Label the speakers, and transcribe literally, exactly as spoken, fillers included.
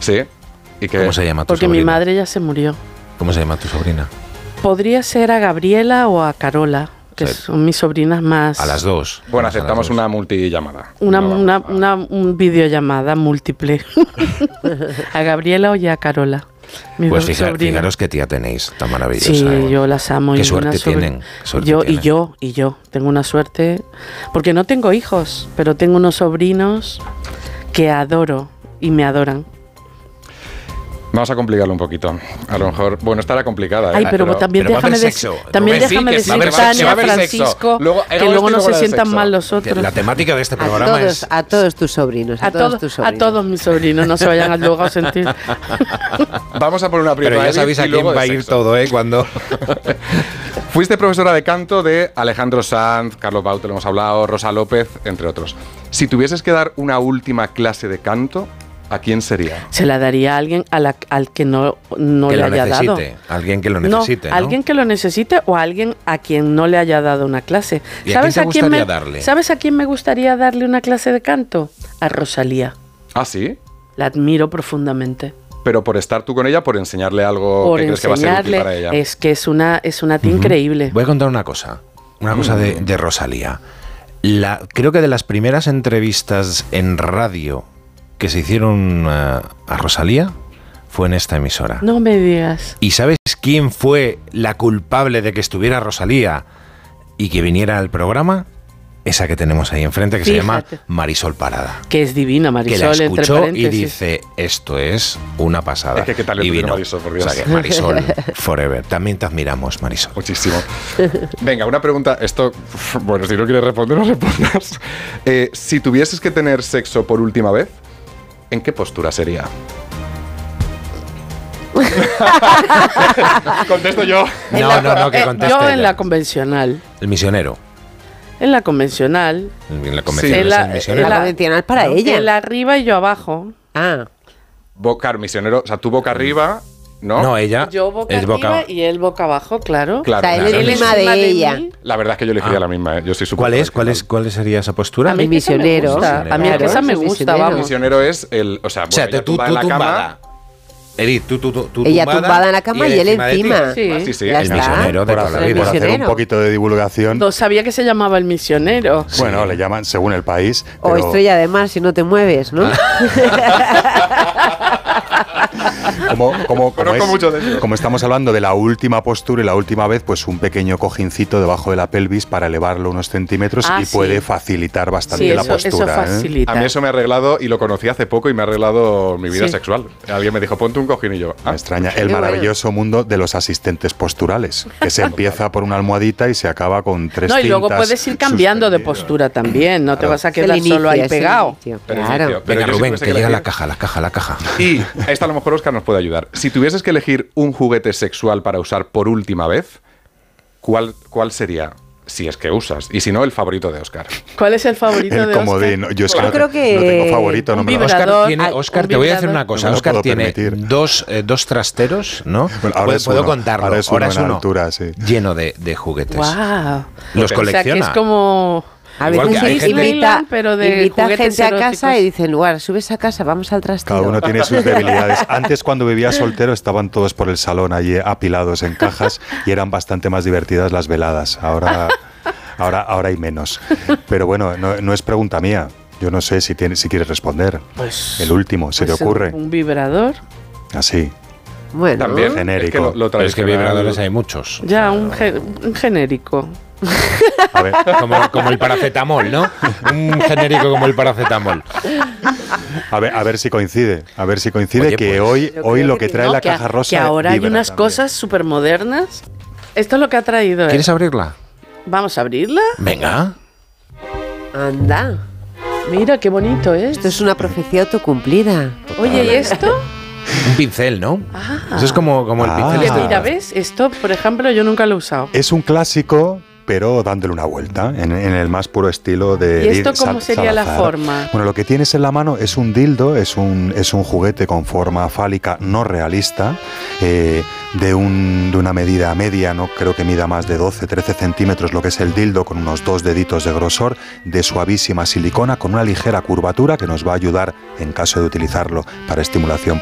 Speaker 1: Sí. ¿Y qué?
Speaker 2: ¿Cómo se llama tu
Speaker 3: Porque
Speaker 2: sobrina?
Speaker 3: mi madre ya se murió.
Speaker 2: ¿Cómo se llama tu sobrina?
Speaker 3: Podría ser a Gabriela o a Carola, que
Speaker 2: Sí.
Speaker 3: son mis sobrinas más...
Speaker 2: A las dos.
Speaker 1: Bueno,
Speaker 2: Vamos a las
Speaker 1: aceptamos
Speaker 2: dos.
Speaker 1: una multillamada.
Speaker 3: Una,
Speaker 1: No
Speaker 3: una,
Speaker 1: vamos a-
Speaker 3: una un videollamada múltiple. A Gabriela o ya a Carola. Mis
Speaker 2: Pues
Speaker 3: dos
Speaker 2: fijar,
Speaker 3: sobrinas.
Speaker 2: fijaros qué tía tenéis tan maravillosa.
Speaker 3: Sí,
Speaker 2: ¿eh?
Speaker 3: yo las amo.
Speaker 2: Qué
Speaker 3: y
Speaker 2: suerte
Speaker 3: una sobre-
Speaker 2: tienen. qué suerte
Speaker 3: yo
Speaker 2: tienen.
Speaker 3: y yo y yo tengo una suerte porque no tengo hijos, pero tengo unos sobrinos que adoro y me adoran.
Speaker 1: Vamos a complicarlo un poquito. A lo mejor, bueno, estará complicada. ¿eh?
Speaker 3: Ay, pero, también
Speaker 2: pero va a
Speaker 3: déjame
Speaker 2: haber
Speaker 3: decir,
Speaker 2: sexo.
Speaker 3: también
Speaker 2: Rubén, sí,
Speaker 3: déjame
Speaker 2: que
Speaker 3: decir
Speaker 2: va a haber
Speaker 3: Tania,
Speaker 2: sexo, va a haber
Speaker 3: Francisco,
Speaker 1: sexo. Luego-
Speaker 3: que
Speaker 1: luego
Speaker 3: luego
Speaker 1: estoy
Speaker 3: no
Speaker 1: con
Speaker 3: se
Speaker 1: lo del
Speaker 3: sientan
Speaker 1: sexo.
Speaker 3: mal los
Speaker 2: Que
Speaker 3: otros.
Speaker 2: La temática de este
Speaker 4: A
Speaker 2: programa
Speaker 4: todos,
Speaker 2: es...
Speaker 4: a todos tus sobrinos, a,
Speaker 3: A,
Speaker 4: todos
Speaker 3: todos,
Speaker 4: tus
Speaker 3: a
Speaker 4: sobrinos.
Speaker 3: todos mis sobrinos, no se vayan a luego a sentir.
Speaker 1: Vamos a poner una
Speaker 2: Pero
Speaker 1: primera.
Speaker 2: ya sabéis a quién va a ir todo, ¿eh? Cuando...
Speaker 1: Fuiste profesora de canto de Alejandro Sanz, Carlos Baute, lo hemos hablado, Rosa López, entre otros. Si tuvieses que dar una última clase de canto, ¿a quién sería?
Speaker 3: Se la daría a alguien a la- al que no, no
Speaker 2: que
Speaker 3: le
Speaker 2: lo
Speaker 3: haya dado.
Speaker 2: necesite. Alguien que lo
Speaker 3: No,
Speaker 2: necesite, ¿no?
Speaker 3: alguien que lo necesite o alguien a quien no le haya dado una clase.
Speaker 2: ¿Y a quién te
Speaker 3: quién
Speaker 2: gustaría
Speaker 3: me,
Speaker 2: darle?
Speaker 3: ¿Sabes a quién me gustaría darle una clase de canto? A Rosalía.
Speaker 1: ¿Ah, sí?
Speaker 3: La admiro profundamente.
Speaker 1: Pero por estar tú con ella, por enseñarle algo
Speaker 3: Por
Speaker 1: que crees que va a ser útil
Speaker 3: enseñarle,
Speaker 1: para ella.
Speaker 3: es que es una, es una tía
Speaker 2: Ujú.
Speaker 3: increíble.
Speaker 2: Voy a contar una cosa. Una cosa de, de Rosalía. La, creo que de las primeras entrevistas en radio que se hicieron uh, a Rosalía fue en esta emisora.
Speaker 3: No me digas.
Speaker 2: ¿Y sabes quién fue la culpable de que estuviera Rosalía y que viniera al programa? Esa que tenemos ahí enfrente, que
Speaker 3: Fíjate.
Speaker 2: se llama Marisol Parada.
Speaker 3: Que es divina,
Speaker 2: Que
Speaker 3: Marisol,
Speaker 2: la
Speaker 3: entre
Speaker 2: escuchó y
Speaker 3: paréntesis.
Speaker 2: dice, esto es una pasada.
Speaker 1: Es que qué talento
Speaker 2: y
Speaker 1: tiene
Speaker 2: vino.
Speaker 1: Marisol, por Dios.
Speaker 2: O sea que Marisol forever. También te admiramos, Marisol.
Speaker 1: Muchísimo. Venga, una pregunta. Esto, bueno, si no quieres responder, no respondas. Eh, si tuvieses que tener sexo por última vez, ¿en qué postura sería? Contesto yo.
Speaker 3: En
Speaker 2: No,
Speaker 3: la-
Speaker 2: no, no, que
Speaker 3: eh,
Speaker 2: conteste
Speaker 3: Yo en
Speaker 2: ella.
Speaker 3: la convencional.
Speaker 2: El misionero.
Speaker 3: En la convencional.
Speaker 2: En la convención
Speaker 3: En
Speaker 2: es
Speaker 3: la-
Speaker 2: el misionero.
Speaker 3: en
Speaker 4: La convencional para ella.
Speaker 3: Él arriba y yo abajo.
Speaker 4: Ah,
Speaker 1: Boca, misionero, o sea, tú boca arriba, ¿no?
Speaker 2: No, ella
Speaker 3: Yo boca
Speaker 2: es
Speaker 3: arriba
Speaker 2: boca.
Speaker 3: y él boca abajo, claro.
Speaker 1: Claro,
Speaker 4: o sea, él
Speaker 1: claro.
Speaker 4: es encima de ella.
Speaker 3: mí.
Speaker 1: La verdad es que yo elegiría
Speaker 2: Ah.
Speaker 1: la misma, ¿eh? Yo soy súper
Speaker 2: ¿Cuál es? ¿Cuál es?
Speaker 1: tradicional.
Speaker 2: ¿Cuál sería esa postura?
Speaker 3: A mí
Speaker 4: El
Speaker 3: que esa me
Speaker 4: misionero.
Speaker 3: gusta. A mí es que esa
Speaker 4: Claro,
Speaker 3: me
Speaker 4: el
Speaker 3: gusta,
Speaker 4: misionero.
Speaker 3: vamos.
Speaker 1: Misionero es el, o sea,
Speaker 2: O sea,
Speaker 1: bueno,
Speaker 2: te- tú,
Speaker 1: ella
Speaker 2: tú
Speaker 1: tumbada en la
Speaker 2: tumbada.
Speaker 1: cama.
Speaker 2: Edith, tú, tú, tú, tú
Speaker 4: ella tumbada en la cama y él
Speaker 2: de ti.
Speaker 4: encima.
Speaker 3: Sí.
Speaker 1: Ah, sí, sí.
Speaker 4: Ya
Speaker 2: El
Speaker 4: está.
Speaker 2: misionero de
Speaker 5: Por
Speaker 2: toda la
Speaker 5: hacer,
Speaker 4: El
Speaker 2: vida.
Speaker 5: por hacer un
Speaker 4: misionero.
Speaker 5: poquito de divulgación.
Speaker 3: No sabía que se llamaba el misionero.
Speaker 5: Bueno, le llaman según el país.
Speaker 4: O
Speaker 5: pero
Speaker 4: estrella de mar si no te mueves, ¿no?
Speaker 5: Como, como, como,
Speaker 1: Conozco
Speaker 5: es-
Speaker 1: mucho de eso.
Speaker 5: como estamos hablando de la última postura y la última vez, pues un pequeño cojincito debajo de la pelvis para elevarlo unos centímetros
Speaker 3: Ah,
Speaker 5: y
Speaker 3: sí.
Speaker 5: puede facilitar bastante
Speaker 3: Sí,
Speaker 5: la
Speaker 3: eso, eso
Speaker 5: postura. ¿eh?
Speaker 3: facilita.
Speaker 1: A mí eso me ha arreglado y lo conocí hace poco y me ha arreglado mi vida
Speaker 3: Sí.
Speaker 1: sexual. Alguien me dijo, ponte un cojín y yo.
Speaker 5: Me
Speaker 1: Ah,
Speaker 5: extraña el
Speaker 4: Qué bueno.
Speaker 5: maravilloso mundo de los asistentes posturales, que se empieza por una almohadita y se acaba con tres
Speaker 3: No, y luego
Speaker 5: cintas
Speaker 3: puedes ir cambiando de
Speaker 5: suspendidas.
Speaker 3: postura también. No te
Speaker 5: Claro.
Speaker 3: vas a
Speaker 4: Es el
Speaker 3: quedar
Speaker 4: inicio,
Speaker 3: solo ahí
Speaker 4: es el
Speaker 3: pegado.
Speaker 4: inicio,
Speaker 1: Pero
Speaker 4: Claro.
Speaker 1: inicio. Pero
Speaker 2: Venga,
Speaker 1: yo si
Speaker 2: Rubén,
Speaker 1: tuviese
Speaker 2: que
Speaker 1: que
Speaker 2: llega la
Speaker 1: elegir-
Speaker 2: caja, la caja, la caja.
Speaker 1: Y esta a lo mejor Oscar nos puede ayudar. Si tuvieses que elegir un juguete sexual para usar por última vez, ¿cuál, cuál sería? Si es que usas. Y si no, el favorito de Oscar.
Speaker 3: ¿Cuál es el favorito
Speaker 5: El
Speaker 3: de
Speaker 5: comodín.
Speaker 3: Oscar?
Speaker 5: Yo es que
Speaker 4: Yo
Speaker 5: no, te-
Speaker 4: creo que
Speaker 5: no tengo favorito, no
Speaker 3: un
Speaker 5: me lo
Speaker 3: vibrador.
Speaker 2: Oscar, tiene,
Speaker 3: Ah,
Speaker 2: Oscar
Speaker 3: un
Speaker 2: te voy a decir
Speaker 3: vibrador.
Speaker 2: una cosa.
Speaker 5: No me lo
Speaker 2: Oscar
Speaker 5: puedo
Speaker 2: tiene
Speaker 5: permitir.
Speaker 2: dos, eh, dos trasteros, ¿no?
Speaker 5: Bueno, ahora
Speaker 2: puedo
Speaker 5: es
Speaker 2: puedo
Speaker 5: uno,
Speaker 2: contarlo.
Speaker 5: ahora es uno en altura, sí.
Speaker 2: Lleno de, de juguetes.
Speaker 3: Wow.
Speaker 2: Los
Speaker 3: O sea,
Speaker 2: colecciona.
Speaker 3: que es como...
Speaker 4: A
Speaker 2: Igual
Speaker 4: veces
Speaker 2: que hay gente-
Speaker 4: invita,
Speaker 3: Disneyland, pero de
Speaker 4: invita
Speaker 3: juguetes
Speaker 4: gente a casa
Speaker 3: eróticos.
Speaker 4: y dice, en lugar, subes a casa, vamos al trastero.
Speaker 5: Cada uno tiene sus debilidades. Antes, cuando vivía soltero, estaban todos por el salón allí apilados en cajas y eran bastante más divertidas las veladas. Ahora, ahora, ahora hay menos. Pero bueno, no, no es pregunta mía. Yo no sé si, tiene, si quieres responder.
Speaker 3: Pues,
Speaker 5: El último, ¿se
Speaker 3: pues,
Speaker 5: te ocurre?
Speaker 3: Un vibrador.
Speaker 5: Así.
Speaker 4: Bueno,
Speaker 1: También.
Speaker 5: Genérico.
Speaker 1: Es que lo, lo
Speaker 2: Pero es que
Speaker 1: tradicional-
Speaker 2: vibradores hay muchos.
Speaker 3: Ya, un, ge- un genérico.
Speaker 5: A ver,
Speaker 2: Como, como el paracetamol, ¿no? Un genérico como el paracetamol.
Speaker 5: a ver, a ver si coincide. A ver si coincide
Speaker 2: Oye,
Speaker 5: que
Speaker 2: pues,
Speaker 5: hoy,
Speaker 4: yo
Speaker 5: hoy
Speaker 4: creo
Speaker 5: lo
Speaker 4: que
Speaker 5: que trae
Speaker 3: No,
Speaker 5: la
Speaker 3: que,
Speaker 5: caja rosa.
Speaker 3: que ahora hay
Speaker 5: vibra
Speaker 3: unas
Speaker 5: también.
Speaker 3: cosas súper modernas. Esto es lo que ha traído él.
Speaker 2: ¿Quieres abrirla?
Speaker 3: Vamos a abrirla.
Speaker 2: Venga.
Speaker 4: anda.
Speaker 3: Mira, qué bonito es.
Speaker 4: Esto es una profecía autocumplida.
Speaker 3: Oye, ¿y esto?
Speaker 2: Un pincel, ¿no?
Speaker 3: Ah.
Speaker 2: Eso es como, como el
Speaker 5: Ah.
Speaker 2: pincel.
Speaker 3: Oye,
Speaker 2: este.
Speaker 3: mira, ¿ves? Esto, por ejemplo, yo nunca lo he usado.
Speaker 5: Es un clásico, pero dándole una vuelta, en, en el más puro estilo de
Speaker 3: ¿Y esto
Speaker 5: Edith
Speaker 3: cómo
Speaker 5: Sal-
Speaker 3: sería la
Speaker 5: Salazar.
Speaker 3: forma?
Speaker 5: Bueno, lo que tienes en la mano es un dildo, es un, es un juguete con forma fálica no realista, eh, de, un, de una medida media, no creo que mida más de doce, trece centímetros, lo que es el dildo, con unos dos deditos de grosor, de suavísima silicona, con una ligera curvatura que nos va a ayudar, en caso de utilizarlo para estimulación